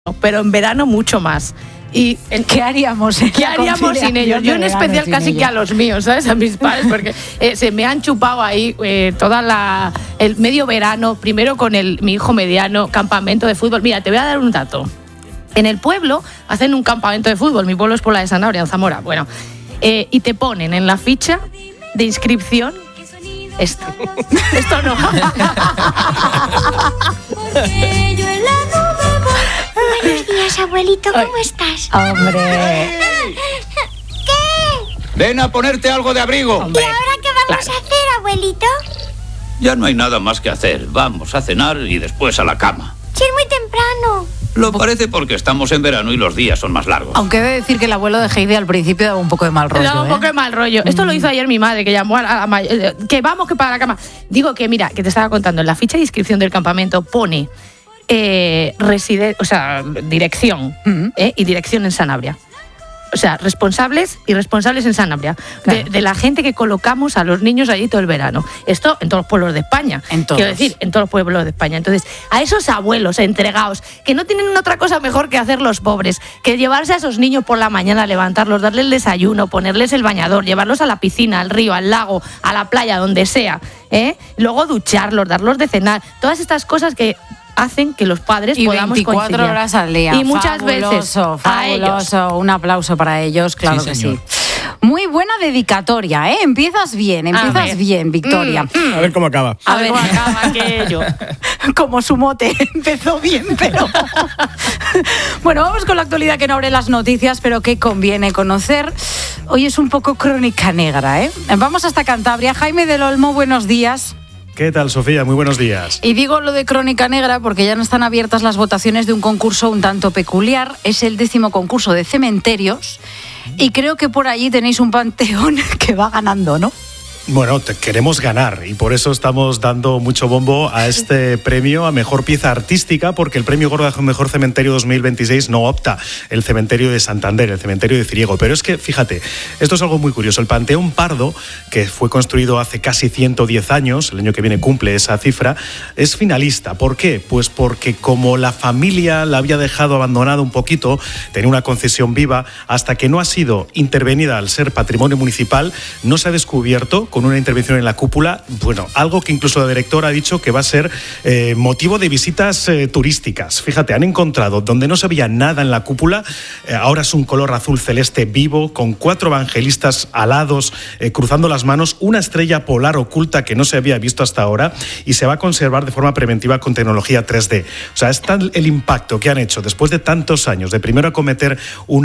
pero en verano mucho más. Y ¿qué haríamos? ¿Qué haríamos sin ellos? Yo en especial casi que a los míos, ¿sabes? A mis padres, porque se me han chupado ahí el medio verano, primero con mi hijo mediano, campamento de fútbol. Mira, te voy a dar un dato. En el pueblo hacen un campamento de fútbol, mi pueblo es Puebla de Sanabria, en Zamora, bueno, y te ponen en la ficha de inscripción esto. Esto no. Buenos días, abuelito, ¿cómo estás? Hombre. ¿Qué? Ven a ponerte algo de abrigo. Hombre. ¿Y ahora qué vamos a hacer, abuelito? Ya no hay nada más que hacer. Vamos a cenar y después a la cama. Si es muy temprano. Lo parece porque estamos en verano y los días son más largos. Aunque he de decir que el abuelo de Heidi al principio daba un poco de mal rollo. Daba un poco de mal rollo. Esto lo hizo ayer mi madre, que llamó a la que vamos, que para la cama. Digo que, mira, que te estaba contando, en la ficha de inscripción del campamento pone dirección y dirección en Sanabria. O sea, responsables y responsables en Sanabria. Claro. De la gente que colocamos a los niños allí todo el verano. Esto en todos los pueblos de España. Quiero decir, en todos los pueblos de España. Entonces, a esos abuelos entregados, que no tienen otra cosa mejor que hacer los pobres, que llevarse a esos niños por la mañana, levantarlos, darles el desayuno, ponerles el bañador, llevarlos a la piscina, al río, al lago, a la playa, donde sea. Luego ducharlos, darlos de cenar. Todas estas cosas que hacen que los padres podamos 24 conciliar. horas al día. Y muchas veces a ellos. Un aplauso para ellos, claro que sí. Muy buena dedicatoria, ¿eh? Empiezas bien, Victoria. A ver cómo acaba. A ver cómo acaba aquello. Como su mote, empezó bien, pero... Bueno, vamos con la actualidad, que no abre las noticias, pero que conviene conocer. Hoy es un poco crónica negra, ¿eh? Vamos hasta Cantabria. Jaime del Olmo, buenos días. ¿Qué tal, Sofía? Muy buenos días. Y digo lo de crónica negra porque ya no están abiertas las votaciones de un concurso un tanto peculiar. Es el 10º concurso de cementerios y creo que por allí tenéis un panteón que va ganando, ¿no? Bueno, queremos ganar y por eso estamos dando mucho bombo a este premio a Mejor Pieza Artística, porque el premio Gordo a Mejor Cementerio 2026 no opta el cementerio de Santander, el cementerio de Ciriego. Pero es que, fíjate, esto es algo muy curioso. El Panteón Pardo, que fue construido hace casi 110 años, el año que viene cumple esa cifra, es finalista. ¿Por qué? Pues porque como la familia la había dejado abandonada un poquito, tenía una concesión viva, hasta que no ha sido intervenida al ser patrimonio municipal, no se ha descubierto con una intervención en la cúpula, bueno, algo que incluso la directora ha dicho que va a ser motivo de visitas turísticas. Fíjate, han encontrado donde no se veía nada en la cúpula, ahora es un color azul celeste vivo, con 4 evangelistas alados, cruzando las manos, una estrella polar oculta que no se había visto hasta ahora, y se va a conservar de forma preventiva con tecnología 3D. O sea, es tal el impacto que han hecho después de tantos años de primero acometer un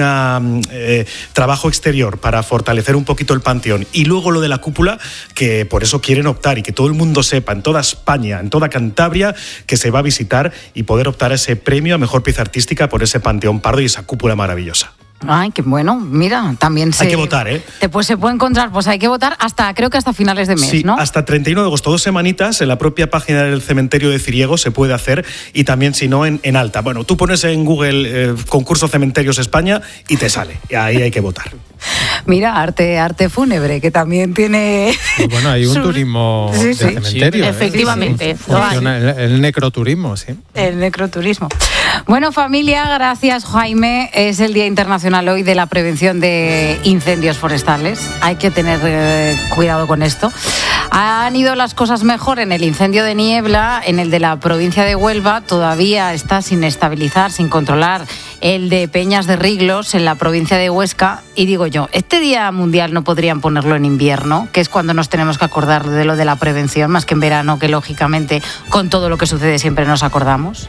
trabajo exterior para fortalecer un poquito el panteón y luego lo de la cúpula, que por eso quieren optar y que todo el mundo sepa en toda España, en toda Cantabria, que se va a visitar y poder optar a ese premio a Mejor Pieza Artística por ese Panteón Pardo y esa cúpula maravillosa. Ay, qué bueno, mira, también hay que votar, ¿eh? Pues se puede encontrar, pues hay que votar creo que hasta finales de mes, sí, ¿no? Hasta 31 de agosto, 2 semanitas, en la propia página del cementerio de Ciriego se puede hacer, y también, si no, en alta. Bueno, tú pones en Google concurso Cementerios España y te sale, y ahí hay que votar. Mira, arte fúnebre, que también tiene... Pues bueno, hay un turismo de cementerio. Sí, efectivamente. Funciona el necroturismo, sí. El necroturismo. Bueno, familia, gracias, Jaime. Es el Día Internacional hoy de la prevención de incendios forestales. Hay que tener cuidado con esto. Han ido las cosas mejor en el incendio de Niebla, en el de la provincia de Huelva. Todavía está sin estabilizar, sin controlar el de Peñas de Riglos, en la provincia de Huesca. Y digo yo, ¿este Día Mundial no podrían ponerlo en invierno? Que es cuando nos tenemos que acordar de lo de la prevención, más que en verano, que lógicamente con todo lo que sucede siempre nos acordamos.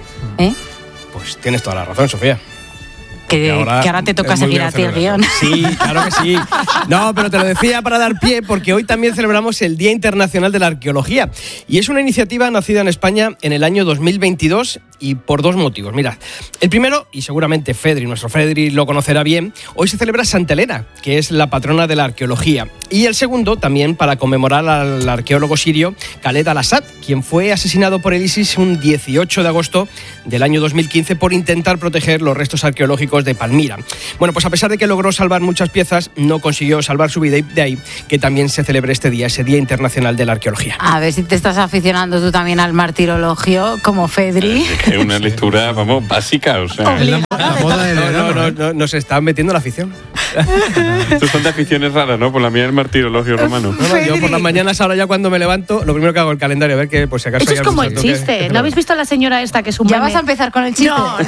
Pues tienes toda la razón, Sofía. Que ahora te toca seguir a ti el guión. Sí, claro que sí. No, pero te lo decía para dar pie, porque hoy también celebramos el Día Internacional de la Arqueología. Y es una iniciativa nacida en España en el año 2022 y por 2 motivos. Mirad, el primero, y seguramente nuestro Fredri lo conocerá bien, hoy se celebra Santa Elena, que es la patrona de la arqueología. Y el segundo, también para conmemorar al arqueólogo sirio Khaled al-Assad, quien fue asesinado por el ISIS un 18 de agosto del año 2015 por intentar proteger los restos arqueológicos de Palmira. Bueno, pues a pesar de que logró salvar muchas piezas, no consiguió salvar su vida, y de ahí que también se celebre este día, ese Día Internacional de la Arqueología. A ver si te estás aficionando tú también al martirologio, como Fedri. es una lectura, vamos, básica, o sea. La moda del verano. No, nos están metiendo la afición. Tú son de aficiones raras, ¿no? Por la mía es el martirologio romano. No, yo por las mañanas ahora ya cuando me levanto, lo primero que hago es el calendario, a ver que pues si acaso. Eso es como el chiste. ¿No habéis visto a la señora esta que es un ¿Ya meme? vas a empezar con el chiste? No.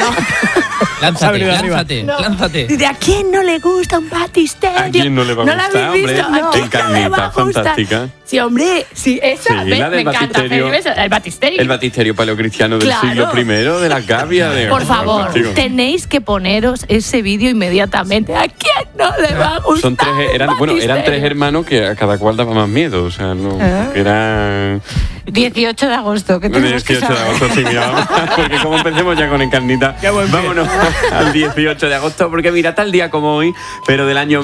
Lánzate. ¿De a quién no le gusta un batisterio? ¿A quién no le va a gustar, la habéis visto? hombre? ¿A quién Encarnita, no le va a gustar? fantástica. Sí, hombre, sí, esa, Sí, la del me encanta. batisterio. El batisterio. El batisterio paleocristiano del Claro. siglo I, de la Gavia. Por favor, tenéis que poneros ese vídeo inmediatamente. ¿A quién no le va a gustar? Son tres, eran tres hermanos que a cada cual daba más miedo. O sea, no, eran 18 de agosto. ¿Qué tenemos que 18 de saber? agosto, sí, mira, porque como empecemos ya con Encarnita, vámonos al 18 de agosto, porque mira, tal día como hoy, pero del año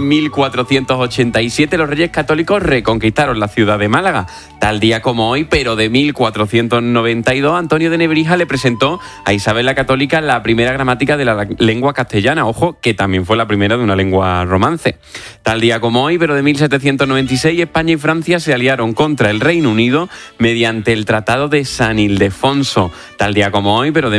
1487, los Reyes Católicos reconquistaron la ciudad de Málaga. Tal día como hoy, pero de 1492, Antonio de Nebrija le presentó a Isabel la Católica la primera gramática de la lengua castellana. Ojo, que también fue la primera de una lengua romance. Tal día como hoy, pero de 1796, España y Francia se aliaron contra el Reino Unido mediante el Tratado de San Ildefonso. Tal día como hoy, pero de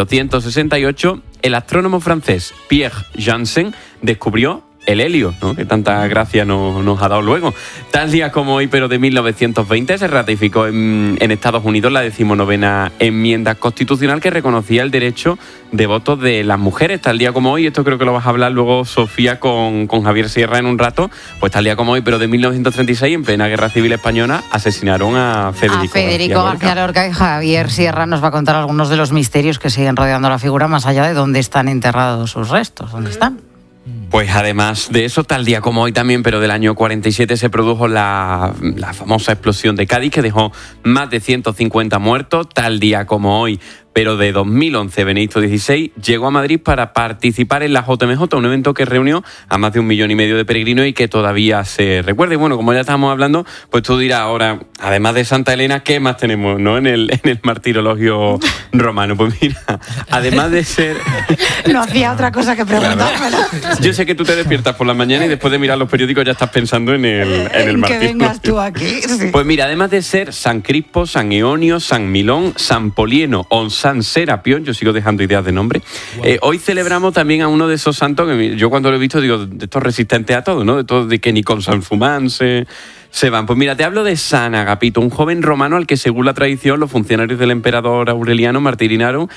1868, el astrónomo francés Pierre Janssen descubrió el helio, ¿no? Que tanta gracia nos ha dado luego. Tal día como hoy, pero de 1920, se ratificó en Estados Unidos la 19ª enmienda constitucional que reconocía el derecho de voto de las mujeres. Tal día como hoy, esto creo que lo vas a hablar luego, Sofía, con Javier Sierra en un rato, pues tal día como hoy, pero de 1936, en plena Guerra Civil Española, asesinaron a Federico García Lorca, y Javier Sierra nos va a contar algunos de los misterios que siguen rodeando la figura, más allá de dónde están enterrados sus restos. ¿Dónde están? Pues además de eso, tal día como hoy también, pero del año 47, se produjo la famosa explosión de Cádiz que dejó más de 150 muertos. Tal día como hoy, pero de 2011, Benedicto XVI llegó a Madrid para participar en la JMJ, un evento que reunió a más de 1,5 millones de peregrinos y que todavía se recuerda. Y bueno, como ya estábamos hablando, pues tú dirás ahora, además de Santa Elena, ¿qué más tenemos, no, en el martirologio romano? Pues mira, además de ser... No hacía otra cosa que preguntármelo. Yo sé que tú te despiertas por la mañana y después de mirar los periódicos ya estás pensando en el martirologio. Que vengas tú aquí, sí. Pues mira, además de ser San Crispo, San Eonio, San Milón, San Polieno o San Serapión, yo sigo dejando ideas de nombre, hoy celebramos también a uno de esos santos que yo cuando lo he visto digo, de estos resistentes a todo, ¿no? De todo, de que ni con San Fumán se van. Pues mira, te hablo de San Agapito, un joven romano al que, según la tradición, los funcionarios del emperador Aureliano martirizaron,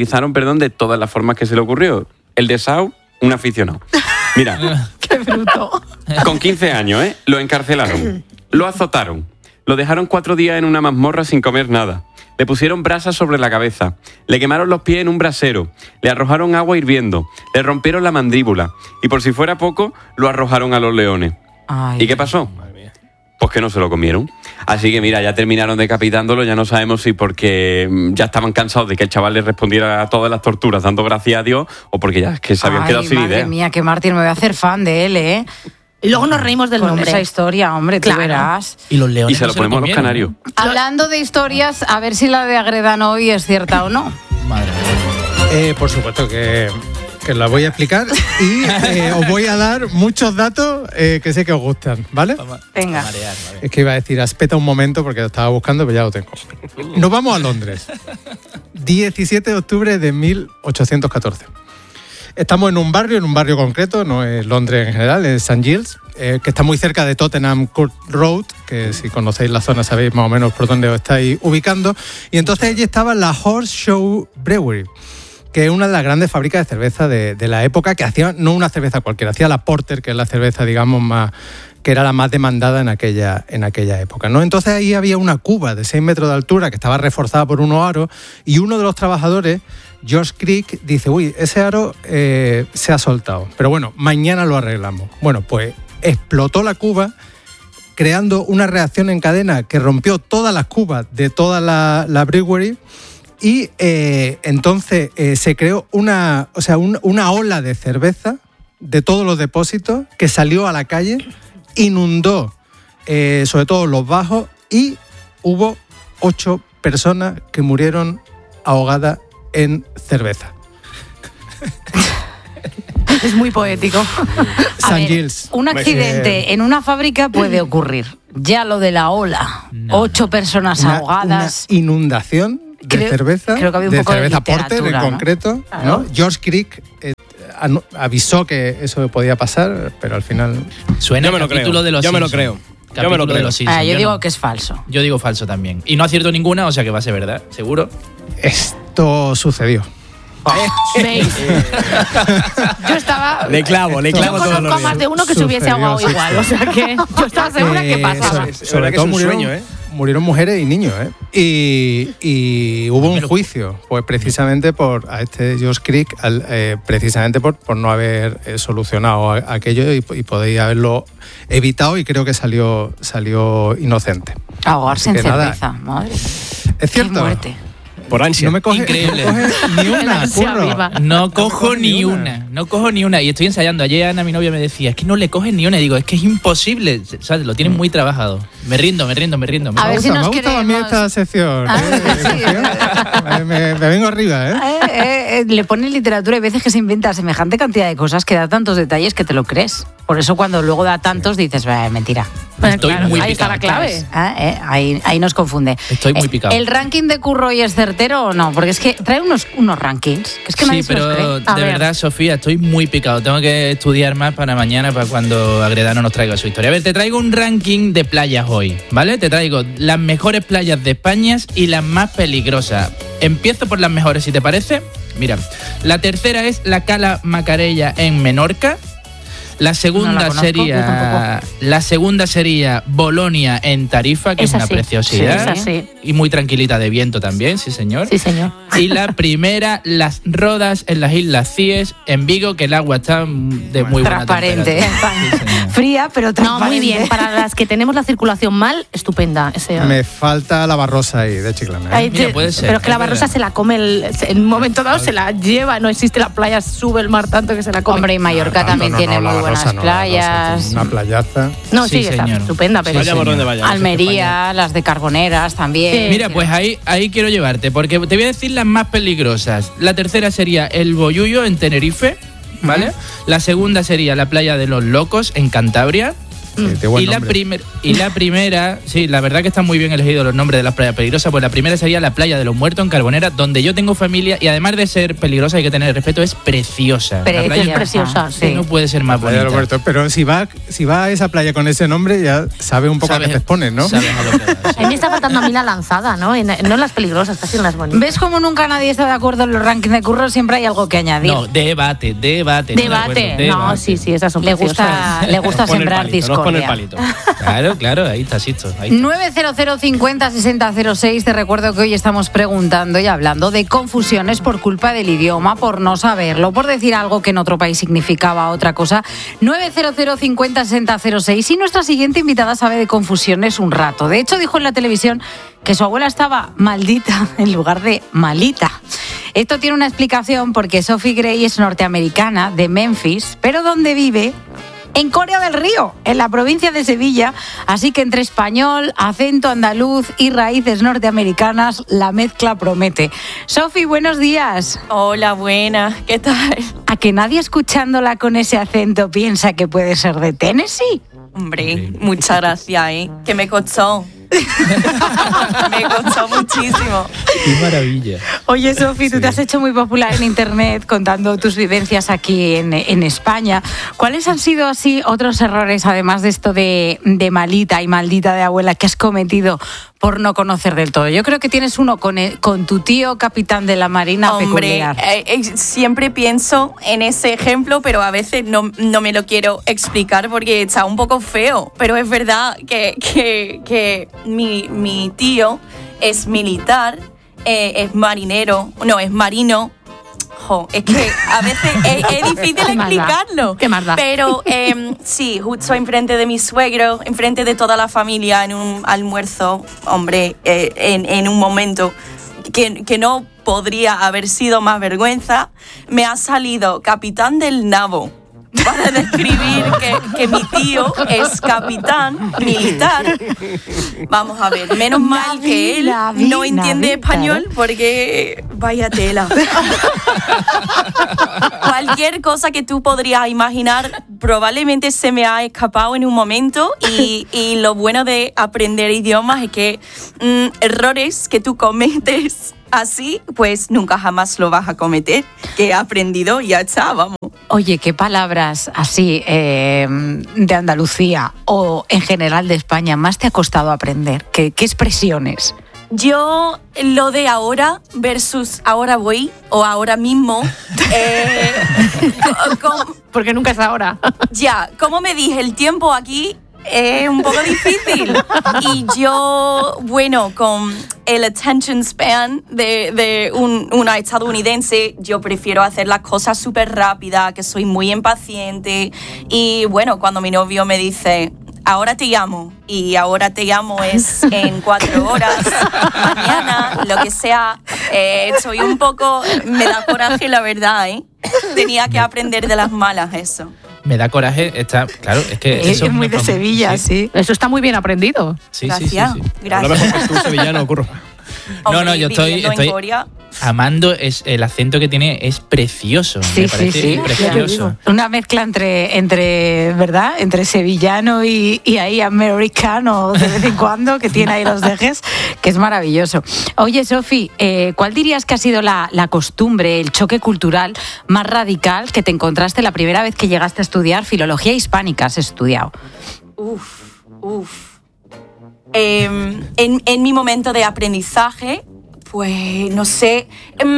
de todas las formas que se le ocurrió. El de Sau, un aficionado. Mira, ¡Qué bruto! con 15 años, lo encarcelaron, lo azotaron, lo dejaron 4 días en una mazmorra sin comer nada. Le pusieron brasas sobre la cabeza, le quemaron los pies en un brasero, le arrojaron agua hirviendo, le rompieron la mandíbula y, por si fuera poco, lo arrojaron a los leones. Ay. ¿Y qué pasó? Pues que no se lo comieron. Así que mira, ya terminaron decapitándolo, ya no sabemos si porque ya estaban cansados de que el chaval les respondiera a todas las torturas dando gracias a Dios o porque ya es que se habían quedado sin idea. Madre mía, qué mártir, me voy a hacer fan de él, ¿eh? Y luego nos reímos del Con nombre. esa historia, hombre, tú verás. Y los leones Y se lo ponemos a los canarios. Hablando de historias, a ver si la de Agredano hoy es cierta o no. Madre mía. Por supuesto que la voy a explicar y os voy a dar muchos datos que sé que os gustan, ¿vale? Venga. Es que iba a decir, espera un momento porque lo estaba buscando, pero ya lo tengo. Nos vamos a Londres. 17 de octubre de 1814. Estamos en un barrio concreto, no es Londres en general, es St. Giles, que está muy cerca de Tottenham Court Road, que si conocéis la zona sabéis más o menos por dónde os estáis ubicando. Y entonces allí estaba la Horseshoe Brewery, que es una de las grandes fábricas de cerveza de la época, que hacía no una cerveza cualquiera, hacía la Porter, que es la cerveza, digamos, más que era la más demandada en aquella época, ¿no? Entonces ahí había una cuba de 6 metros de altura que estaba reforzada por unos aros y uno de los trabajadores, George Crick, dice, uy, ese aro se ha soltado, pero bueno, mañana lo arreglamos. Bueno, pues explotó la cuba creando una reacción en cadena que rompió todas las cubas de toda la brewery y entonces se creó una ola de cerveza de todos los depósitos que salió a la calle, inundó sobre todo los bajos y hubo 8 personas que murieron ahogadas en cerveza. Es muy poético. St. Giles. Un accidente en una fábrica puede ocurrir. Ya lo de la ola, 8 personas ahogadas. Una inundación cerveza, creo que había un de poco de cerveza Porter en literatura, ¿no? concreto, Claro. ¿no? George Creek avisó que eso podía pasar, pero al final... Suena el capítulo de los Yo me lo Simpsons. creo. Capítulo de los Simpsons. Yo digo no. que es falso. Yo digo falso también. Y no acierto ninguna, o sea que va a ser verdad, seguro. Esto sucedió. ¿Veis? Yo estaba... Le clavo Yo todos los conozco más días. de uno que se hubiese ahogado igual, o sea que yo estaba segura que pasaba. Sobre que todo es un sueño, murieron mujeres y niños, ¿eh? Y hubo un juicio, pues precisamente a este George Creek, precisamente por no haber solucionado aquello y podéis haberlo evitado, y creo que salió inocente. Ahogarse en Así que nada, cerveza, madre. Es cierto. Qué muerte. Por ansia. No me coge, Increíble. no me coge ni una, ansia curro. viva. No cojo ni una. No cojo ni una. Y estoy ensayando. Ayer Ana, mi novia, me decía, es que no le coges ni una. Y digo, es que es imposible. ¿Sabes? Lo tienen muy trabajado. Me rindo. A ver si Me nos ha gustado a mí queremos- esta sección. Ah, Me vengo arriba, ¿eh? Le pone literatura y veces que se inventa semejante cantidad de cosas que da tantos detalles que te lo crees. Por eso cuando luego da tantos dices, mentira. Estoy muy ahí está picado. la clave. Ahí nos confunde. Estoy muy picado. ¿El ranking de Curro hoy es certero o no? Porque es que trae unos rankings que es que nadie Sí, se los pero cree. de verdad, Sofía, estoy muy picado. Tengo que estudiar más para mañana, para cuando Agredano nos traiga su historia. A ver, te traigo un ranking de playas hoy, ¿vale? Te traigo las mejores playas de España y las más peligrosas. Empiezo por las mejores, si te parece. Mira, la tercera es la Cala Macarella en Menorca. La segunda, No la conozco, yo sería Bolonia en Tarifa, que Esa es una sí. preciosidad. Sí, esa sí. Y muy tranquilita de viento también, sí señor. Sí, señor. Y la primera, Las Rodas en las Islas Cíes, en Vigo, que el agua está de muy buena Transparente. temperatura. Sí, señor. Fría, pero No, transparente. muy bien. Para las que tenemos la circulación mal, estupenda. Me falta la Barrosa ahí, de Chiclana. Ahí Mira, puede ser, pero es que la es Barrosa verdad. se la come en un momento dado, se la lleva. No existe la playa, sube el mar tanto que se la come. Hombre, y Mallorca también tiene muy buenas playas. Una playaza. No, sí, Sí, está señor. estupenda, pero Vaya por donde vaya. Almería, las de Carboneras también. Sí. Mira, pues ahí quiero llevarte, porque te voy a decir las más peligrosas. La tercera sería el Boyullo en Tenerife, ¿vale? La segunda sería la playa de los Locos en Cantabria. Qué buen Y la, nombre. la primera, sí, la verdad que están muy bien elegidos los nombres de las playas peligrosas, pues la primera sería la playa de los Muertos en Carbonera, donde yo tengo familia y además de ser peligrosa hay que tener respeto, es preciosa. Pero La es playa que es preciosa, sí. no puede ser más Playa de bonita. Roberto. Pero si va a esa playa con ese nombre, ya sabe un poco a qué te expones, ¿no? Sabes a lo que vas, sí. a mí me está faltando a mí la lanzada, ¿no? No en las peligrosas, casi en las bonitas. ¿Ves cómo nunca nadie está de acuerdo en los rankings de Curro? Siempre hay algo que añadir. No, debate. no de acuerdo, Debate. No, sí, esas son le preciosas. gusta Pone el sembrar palito, nos pone el discordia. palito. Claro, ahí está, Sisto. Ahí está. 900 50 60 06. Te recuerdo que hoy estamos preguntando y hablando de confusiones por culpa del idioma, por no saberlo, por decir algo que en otro país significaba otra cosa. 900 50 60 06. Y nuestra siguiente invitada sabe de confusiones un rato. De hecho, dijo en la televisión que su abuela estaba maldita en lugar de malita. Esto tiene una explicación porque Sophie Gray es norteamericana de Memphis, pero donde vive en Coria del Río, en la provincia de Sevilla. Así que entre español, acento andaluz y raíces norteamericanas, la mezcla promete. Sophie, buenos días. Hola, buenas, ¿qué tal? ¿A que nadie escuchándola con ese acento piensa que puede ser de Tennessee? Hombre, muchas gracias, ¿eh? Que me costó. Me costó muchísimo. Qué maravilla. Oye, Sophie, tú te has hecho muy popular en Internet contando tus vivencias aquí en España. ¿Cuáles han sido así otros errores, además de esto de malita y maldita de abuela, que has cometido por no conocer del todo? Yo creo que tienes uno con tu tío capitán de la Marina Hombre, peculiar. siempre pienso en ese ejemplo, pero a veces no me lo quiero explicar porque está un poco feo. Pero es verdad que mi tío es militar, es marinero, no, es marino. Jo, es que a veces es difícil Qué más da, explicarlo. qué más da. Pero sí, justo enfrente de mi suegro, enfrente de toda la familia, en un almuerzo, hombre, en un momento que no podría haber sido más vergüenza, me ha salido capitán del nabo para describir que mi tío es capitán militar. Vamos a ver, menos mal que él no entiende español porque vaya tela. Cualquier cosa que tú podrías imaginar probablemente se me ha escapado en un momento y lo bueno de aprender idiomas es que errores que tú cometes así, pues nunca jamás lo vas a cometer. Que he aprendido y ya está, vamos. Oye, ¿qué palabras así de Andalucía o en general de España más te ha costado aprender? ¿Qué expresiones? Yo, lo de ahora versus ahora voy o ahora mismo. Porque nunca es ahora. Ya, como me dije, el tiempo aquí es un poco difícil. Y yo, bueno, con el attention span de una estadounidense, yo prefiero hacer las cosas súper rápidas, que soy muy impaciente. Y bueno, cuando mi novio me dice, ahora te llamo, y ahora te llamo es en 4 horas, mañana, lo que sea, soy un poco, me da coraje la verdad, ¿eh? Tenía que aprender de las malas eso. Me da coraje, claro, es que eso es muy de Sevilla, sí. Eso está muy bien aprendido. Sí, gracias, sí. Gracias. A lo mejor que tú, sevillano, Curro. No, yo estoy amando el acento que tiene, es precioso. Me parece precioso. Una mezcla entre ¿verdad? Entre sevillano y ahí americano de vez en cuando, que tiene ahí los dejes, que es maravilloso. Oye, Sofi, ¿cuál dirías que ha sido la costumbre, el choque cultural más radical que te encontraste la primera vez que llegaste a estudiar filología hispánica? ¿Has estudiado? En mi momento de aprendizaje, pues no sé,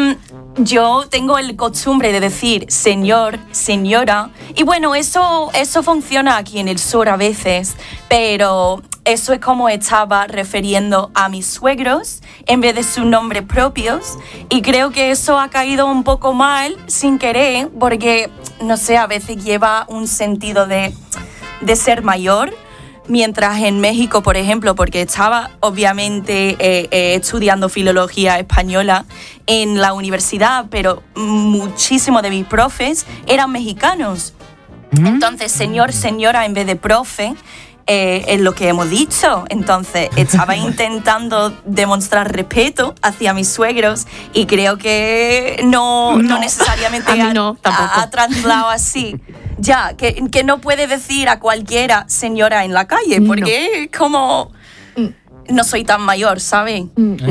yo tengo el costumbre de decir señor, señora, y bueno, eso funciona aquí en el sur a veces, pero eso es como estaba refiriendo a mis suegros en vez de sus nombres propios, y creo que eso ha caído un poco mal sin querer, porque no sé, a veces lleva un sentido de ser mayor. Mientras en México, por ejemplo, porque estaba obviamente estudiando filología española en la universidad, pero muchísimos de mis profes eran mexicanos. Entonces, señor, señora, en vez de profe, es lo que hemos dicho. Entonces, estaba intentando demostrar respeto hacia mis suegros y creo que no necesariamente ha trasladado así. Ya, que no puede decir a cualquiera señora en la calle, porque como no soy tan mayor, ¿sabes?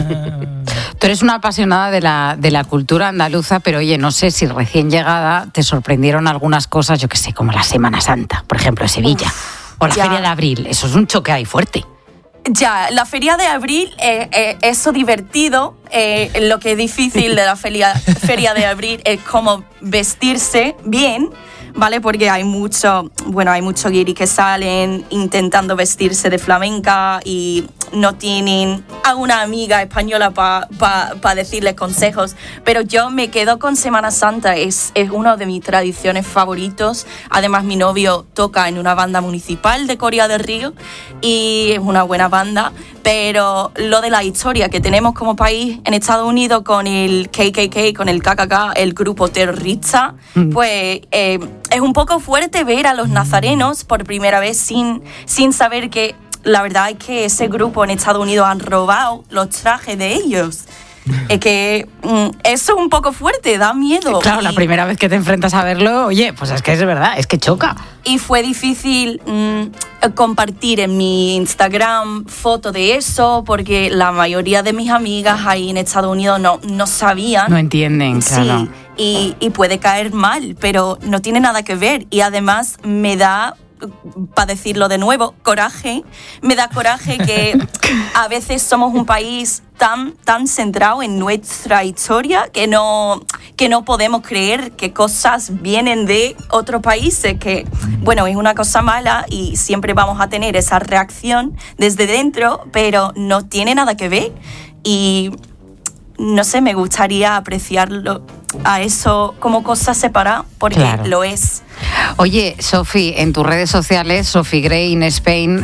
Tú eres una apasionada de la cultura andaluza, pero oye, no sé si recién llegada te sorprendieron algunas cosas, yo qué sé, como la Semana Santa, por ejemplo, en Sevilla, o la Feria de Abril. Eso es un choque ahí fuerte. Ya, la Feria de Abril, eso divertido. Lo que es difícil de la Feria de Abril es como vestirse bien, ¿vale? Porque hay mucho guiri que salen intentando vestirse de flamenca y no tienen a una amiga española para decirles consejos. Pero yo me quedo con Semana Santa, es una de mis tradiciones favoritos. Además, mi novio toca en una banda municipal de Coria del Río y es una buena banda. Pero lo de la historia que tenemos como país en Estados Unidos con el KKK, con el KKK, el grupo terrorista, pues es un poco fuerte ver a los nazarenos por primera vez sin saber que la verdad es que ese grupo en Estados Unidos han robado los trajes de ellos. Es que eso es un poco fuerte, da miedo. Claro, la primera vez que te enfrentas a verlo, oye, pues es que es verdad, es que choca. Y fue difícil compartir en mi Instagram foto de eso, porque la mayoría de mis amigas ahí en Estados Unidos no sabían. No entienden, claro. Sí, y puede caer mal, pero no tiene nada que ver. Y además me da, para decirlo de nuevo, coraje. Me da coraje que a veces somos un país tan centrado en nuestra historia que no podemos creer que cosas vienen de otros países, que bueno, es una cosa mala y siempre vamos a tener esa reacción desde dentro, pero no tiene nada que ver. Y no sé, me gustaría apreciarlo a eso como cosa separada, porque claro, lo es. Oye, Sofi, en tus redes sociales, Sophie Gray in Spain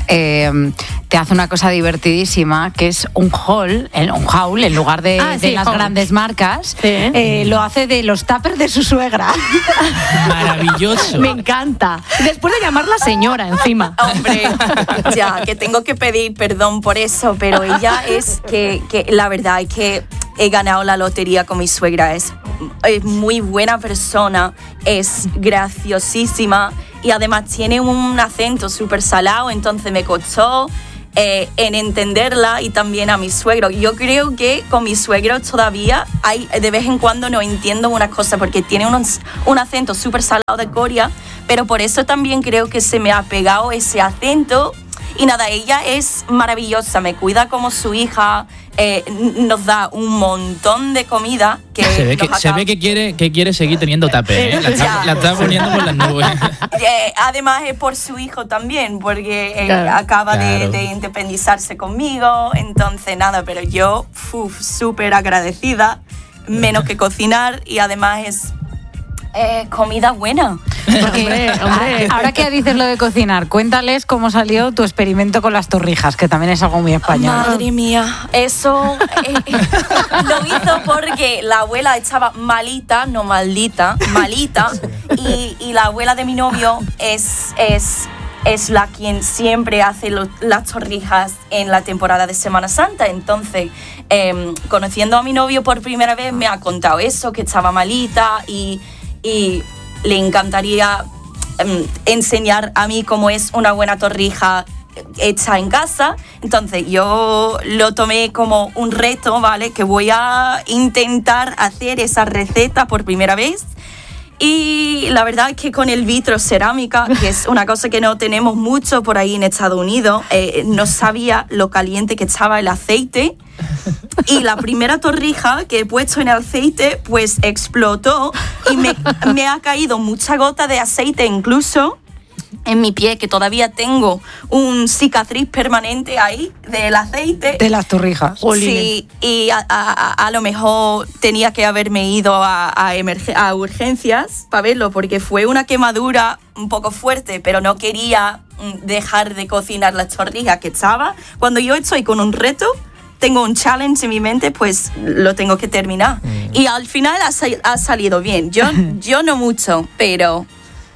te hace una cosa divertidísima, que es un haul en lugar de las grandes marcas. Sí. Lo hace de los tuppers de su suegra. Maravilloso. Me encanta. Después de llamarla señora encima. Hombre, ya, que tengo que pedir perdón por eso, pero ella es que la verdad es que he ganado la lotería con mi suegra. Es muy buena persona, es graciosísima y además tiene un acento súper salado, entonces me costó en entenderla, y también a mi suegro. Yo creo que con mi suegro todavía de vez en cuando no entiendo unas cosas porque tiene un acento súper salado de Corea, pero por eso también creo que se me ha pegado ese acento. Y nada, ella es maravillosa, me cuida como su hija, nos da un montón de comida. Que se ve que quiere seguir teniendo tupper, la está poniendo por las nubes. Además es por su hijo también, porque acaba de independizarse conmigo, entonces nada, pero yo súper agradecida, menos que cocinar, y además es comida buena. Porque, hombre, ahora que dices lo de cocinar, cuéntales cómo salió tu experimento con las torrijas, que también es algo muy español. Madre mía, eso lo hizo porque la abuela estaba malita, no maldita, malita, y la abuela de mi novio es la quien siempre hace las torrijas en la temporada de Semana Santa. Entonces, conociendo a mi novio por primera vez, me ha contado eso, que estaba malita, y le encantaría enseñar a mí cómo es una buena torrija hecha en casa. Entonces yo lo tomé como un reto, ¿vale? Que voy a intentar hacer esa receta por primera vez. Y la verdad es que con el vitrocerámica, que es una cosa que no tenemos mucho por ahí en Estados Unidos, no sabía lo caliente que estaba el aceite. Y la primera torrija que he puesto en el aceite, pues explotó y me ha caído mucha gota de aceite incluso en mi pie, que todavía tengo un cicatriz permanente ahí del aceite. De las torrijas. Sí, y a lo mejor tenía que haberme ido a urgencias para verlo, porque fue una quemadura un poco fuerte, pero no quería dejar de cocinar las torrijas que estaba. Cuando yo estoy con un reto, tengo un challenge en mi mente, pues lo tengo que terminar. Y al final ha salido bien. Yo no mucho, pero...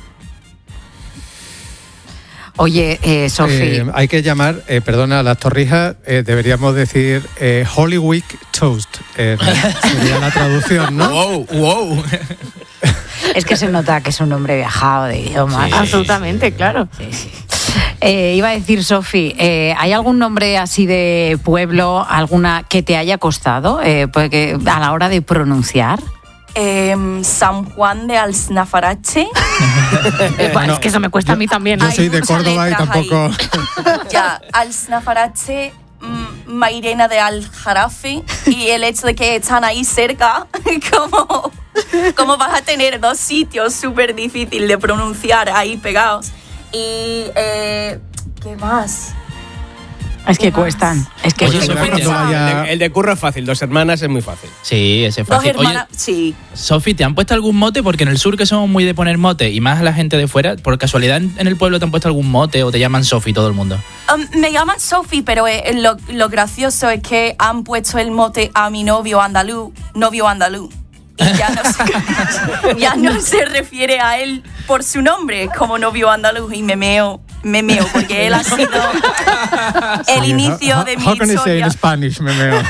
Oye, Sofi. Hay que llamar, perdona, a las torrijas, deberíamos decir Holy Week Toast. Sería la traducción, ¿no? ¡Wow! Es que se nota que es un hombre viajado de idiomas. Sí. Absolutamente, claro. Sí. Iba a decir, Sofi, ¿hay algún nombre así de pueblo, alguna que te haya costado porque a la hora de pronunciar? San Juan de Alsnafarache. Bueno, es que eso me cuesta a mí también. Yo soy de Córdoba y tampoco... Ya, Alsnafarache, Mairena de Aljarafe, y el hecho de que están ahí cerca, ¿cómo vas a tener dos sitios súper difíciles de pronunciar ahí pegados? Y, ¿qué más? Es que cuestan. Es que Oye, el de Curro es fácil, Dos Hermanas es muy fácil. Sí, ese es fácil. Dos hermanas, sí. Sofi, ¿te han puesto algún mote? Porque en el sur, que somos muy de poner mote, y más a la gente de fuera, ¿por casualidad en el pueblo te han puesto algún mote o te llaman Sofi todo el mundo? Me llaman Sofi, pero lo gracioso es que han puesto el mote a mi novio andaluz. Y ya no se refiere a él por su nombre como novio andaluz, y me meo porque él ha sido el inicio de mi How can I say historia. in Spanish, me meo?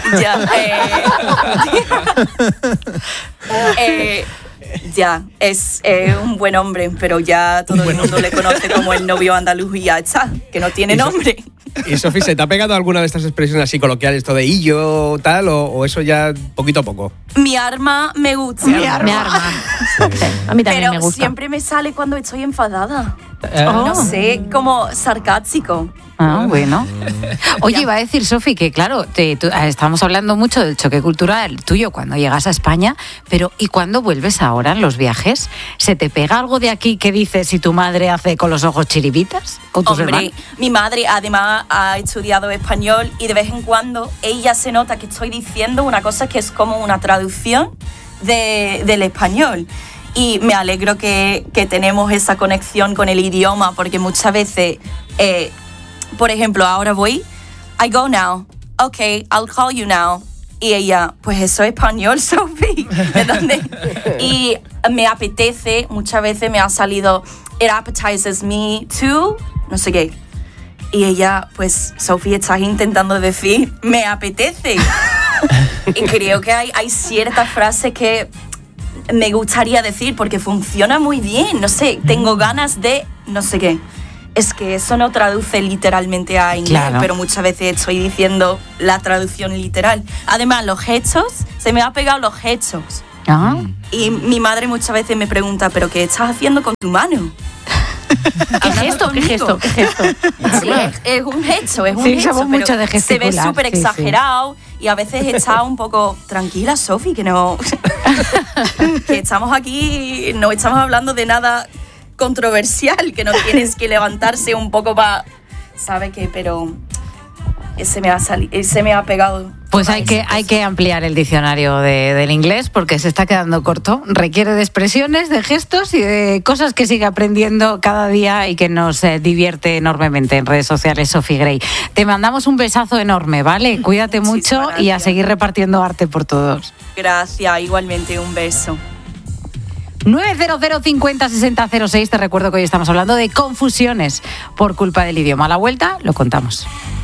Ya, es un buen hombre, pero ya todo el mundo le conoce como el novio andaluz y ya está, que no tiene nombre. ¿Y Sofi, se te ha pegado alguna de estas expresiones así coloquiales, esto de illo tal, o eso ya poquito a poco? Mi arma me gusta. Mi arma. Sí. A mí también me gusta. Siempre me sale cuando estoy enfadada. No sé, como sarcástico. Ah, bueno. Oye, iba a decir, Sofi, que claro, estamos hablando mucho del choque cultural tuyo cuando llegas a España, pero ¿y cuando vuelves ahora en los viajes? ¿Se te pega algo de aquí que dices si tu madre hace con los ojos chiribitas? ¿Con tus hermanos? Mi madre además ha estudiado español y de vez en cuando ella se nota que estoy diciendo una cosa que es como una traducción del español. Y me alegro que tenemos esa conexión con el idioma, porque muchas veces... por ejemplo, ahora voy, I go now, okay, I'll call you now. Y ella, pues eso es español, Sophie. ¿De dónde? Y me apetece, muchas veces me ha salido, it appetizes me too, no sé qué. Y ella, pues, Sophie, estás intentando decir, me apetece. Y creo que hay ciertas frases que me gustaría decir porque funciona muy bien, no sé, tengo ganas de no sé qué. es que eso no traduce literalmente a inglés, Claro. pero muchas veces estoy diciendo la traducción literal. Además, los gestos, se me han pegado los gestos. Ah. Y mi madre muchas veces me pregunta, ¿pero qué estás haciendo con tu mano? ¿Qué gesto? ¿Qué gesto? ¿Qué gesto? Sí, es un gesto, es un Sí, gesto, somos pero mucho de se gesticular, ve súper sí, sí. exagerado y a veces está un poco tranquila, Sofi, que no que estamos aquí, no estamos hablando de nada controversial, que no tienes que levantarse un poco para, ¿sabe qué? Pero se me ha pegado. Pues hay que ampliar el diccionario del inglés porque se está quedando corto. Requiere de expresiones, de gestos y de cosas que sigue aprendiendo cada día y que nos divierte enormemente en redes sociales. Sophie Gray, te mandamos un besazo enorme, ¿vale? Cuídate mucho y a seguir repartiendo arte por todos. Gracias, igualmente, un beso. 900 50 60 06. Te recuerdo que hoy estamos hablando de confusiones por culpa del idioma. A la vuelta lo contamos.